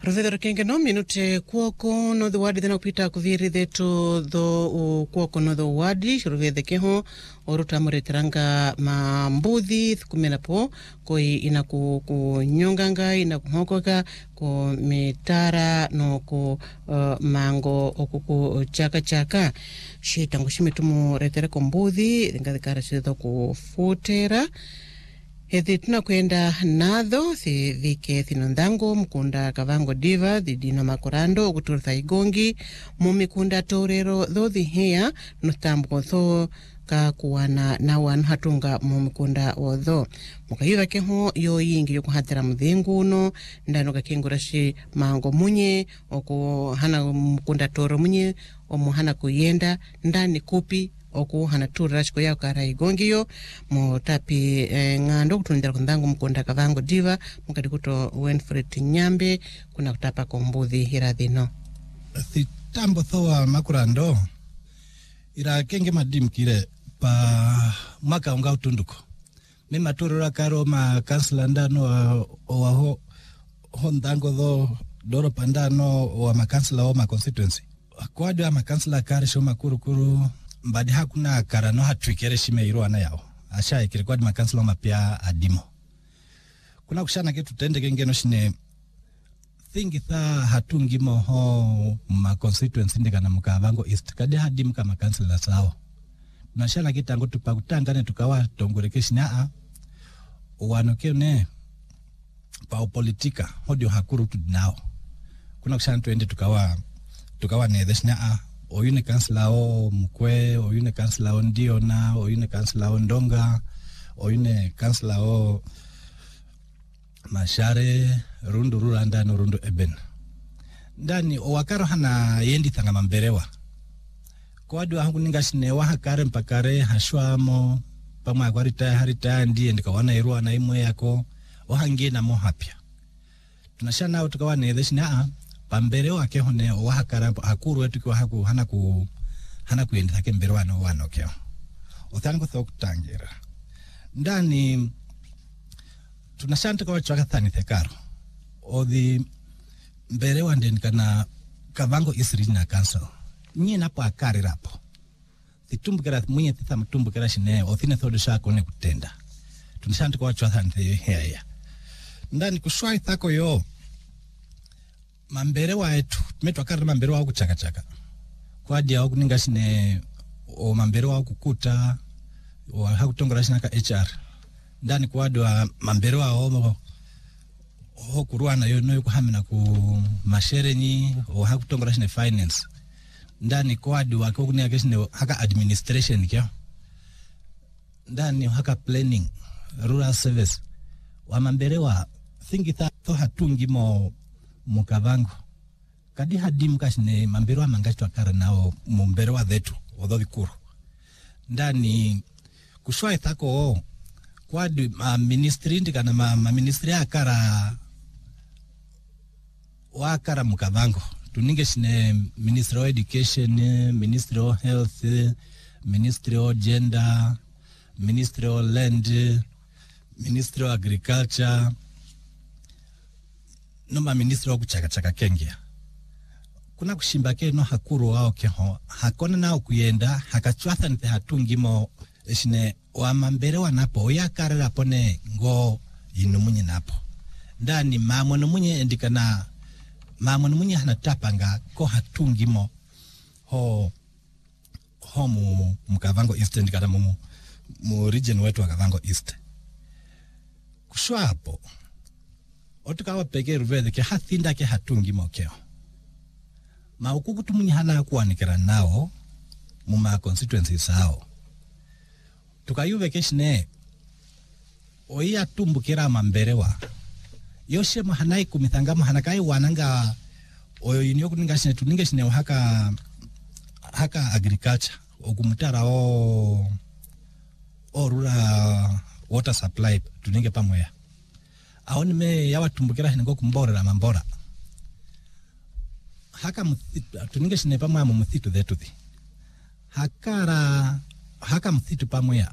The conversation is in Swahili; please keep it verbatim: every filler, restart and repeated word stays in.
Rovedor kenge no minute kuoko no the wadi dena upita kuviri deto do u kuoko no the wadi rovede keho oruta muretiranga mambudhi kumena po koi ina ku, ku nyonganga ina kuhokoka ko mitara no ku uh, mango oku ku chaka chaka shitango shimitumu retere kombudhi ngadikara shido ku futera Hethi tunakwenda nadho si vike thinondango mkunda kavango diva dhidino makurando okuturtha igongi mumikunda torero dho dhihia nutambo tho ka kuwana na wanu hatunga mumikunda odho mukayuva keho yo yingi yoku hatira mdhingu no ndano kakengurashi mango munye oku hana mkunda toro munye omu hana kuyenda ndani kupi oku hana turashko yao kara igongiyo mo tapi e, ngando kutundira kundangu mkunda kavango diva mukadi kuto Winfred Nyambe kuna kutapa kombudhi hiradhino thitambo thoa makurando ira kenge madim kire pa maka unga utunduko mima turura karo ma kansla ndano o aho hondango dho doro pandano o ma kansla o ma constituency kwa dio ma kansla kare shoma kuru kuru mbadi hakuna karano hatwikere shime iru ana yao asha ikirikwa di makansilo mapia adimo kuna kushana kitu tende kengeno shine thingi tha hatungi moho ma constituency ndika na Mukavango East kade hadimu kama kansila sao tunashana kitango tupakutangane tukawa tongoreke a uwanokeo ne pao politika hodio hakuru tudinao kuna kushana tuende tukawa tukawa nethe a oyune kansla o mkwe, oyune kansla o ndiona, oyune kansla o ndonga, oyune kansla o mashare, rundu ruranda no rundu eben. Ndani o wakaro hana yendi thanga mamberewa. Kwa adu hangu ningashine waha kare mpakare hashwamo, pama kwa ritaya haritaya ndiye ndika wana iruwa na imwe yako, wahangie na mo hapya. Tunashana utukawa netheshi na pambere wake hone wahakara hakuru wetu kwa haku hana ku hana kuenda take mbere wana wana okeo othango thokutangira ndani tunashanta kwa chaka thani thekaro othi mbere wande kana Kavango East Regional Council nyi napo akari rapo thitumbukira munye thitha mtumbukira shine othine thodo shako ne kutenda tunashanta kwa chaka thani heya ndani kushwai thako yo mambere waetu tumetwa kare mambere wa kuchaka chaka kwa dia okuninga shine o mambere wa kukuta o hakutongora shina ka H R ndani kwa dia mambere wa omo ho kuruana yo no kuhamina ku masherenyi o hakutongora shine finance ndani kwa dia wako kuninga shine haka administration kyo ndani haka planning rural service wa mambere wa thingi tha to hatungi mo Mukavango kadi hadimu kashine mambere wa mangacho akara nao mumbere wa dhetu odho vikuru ndani kushwa ithako kwa di ma ministry ndika na ma, ma ministry akara wa akara Mukavango tuninge shine ministry of education, ministry of health, ministry of gender, ministry of land, ministry of agriculture noma ministri wa kuchaka chaka kengia kuna kushimba ke no hakuru wao keho hakona nao kuyenda hakachwatha nte hatungi mo shine wa mambere wanapo ya karera pone ngo inumunye napo ndani mamo numunye endikana mamo numunye hanatapanga ko hatungi mo ho ho mu Mukavango East ndikana mu mu region wetu wa Kavango East kushwa hapo otukawa peke ruvede ke hathinda ke hatungi mokeo ma ukuku tumunyi hana kuwanikira nao muma constituency sao tukayuve keshine oia tumbukira mamberewa yoshe mahanai kumithangama hanakai wananga oyo yinyo kuninga shine tuninga shine haka haka agriculture okumutara o o rural water supply tuninge pamoya aoni me yawa tumbukira hingo kumbora la mambora haka mthitu tuninge shine pamwe mu mthitu dhetu thi hakara haka mthitu pamwe